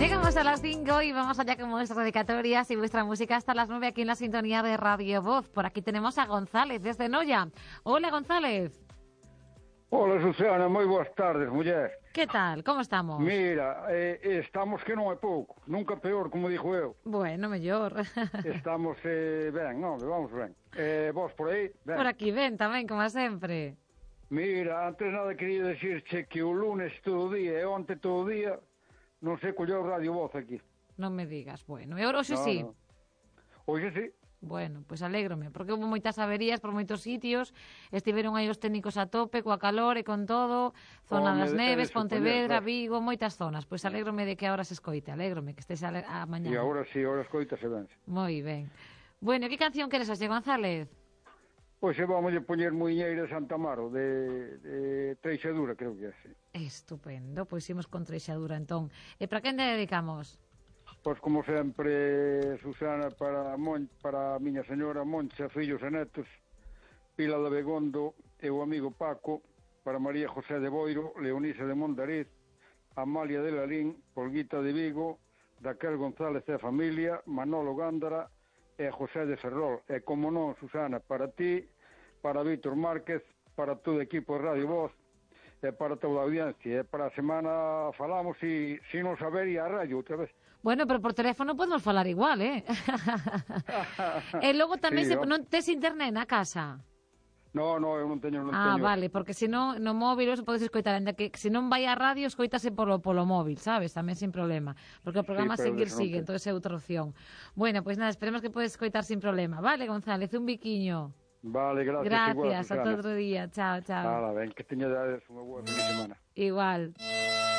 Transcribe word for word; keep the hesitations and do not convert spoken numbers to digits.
Llegamos a las cinco y vamos allá con vuestras dedicatorias y vuestra música hasta las nueve aquí en la sintonía de Radio Voz. Por aquí tenemos a González desde Noia. Hola, González. Hola, Susana, moi boas tardes, muller. Que tal? Como estamos? Mira, eh, estamos que non é pouco, nunca peor, como dixo eu. Bueno, mellor. Estamos eh, ben, non, vamos ben. Eh, vos por aí? Ben. Por aquí ven tamén, como sempre. Mira, antes nada quería decirche que o lunes todo o día e onte todo o día non se colleu Radio Voz aquí. Non me digas, bueno, e ahora hoxe no, sí? No. Hoxe sí. Bueno, pois pues alégrome, porque houve moitas averías por moitos sitios, estiveron aí os técnicos a tope, coa calor e con todo, zona oh, das Neves, Pontevedra, claro. Vigo, moitas zonas. Pois pues alégrome de que agora se escoite, alégrome que estés a, a mañana. E agora sí, agora escoita se ben. Moi ben. Bueno, que canción queres hoxe, González? Pois pues vamos a poñer Muiñeira de Santa Amaro, de, de Treixadura, creo que é, sí. Estupendo, pois imos con Treixadura, entón. E para quen dedicamos? Pois como sempre, Susana, para Mon, para a miña señora Moncha, fillos e netos, Pila de Begondo e o amigo Paco, para María José de Boiro, Leonisa de Mondariz, Amalia de Lalín, Polguita de Vigo, Raquel González e a familia, Manolo Gándara e José de Ferrol. E como non, Susana, para ti, para Víctor Márquez, para todo o equipo de Radio Voz, e para toda a audiencia. E para a semana falamos, e se non saber, e a radio outra vez. Bueno, pero por teléfono podemos falar igual, eh? E logo tamén sí, se, non tes internet na casa? No, no, eu non teño, non ah, teño. vale, porque se non no móvil se podes escoitar, ainda que se non vai a radio, escoitase polo, polo móvil, sabes? Tamén sin problema, porque o programa sí, seguir sigue, entón é outra opción. Bueno, pois pues nada, esperemos que podes escoitar sin problema. Vale, González, un biquiño. Vale, gracias. Gracias, igual, hasta outro día. Chao, chao. Vale, ben, que teña unha boa fin de semana. Igual.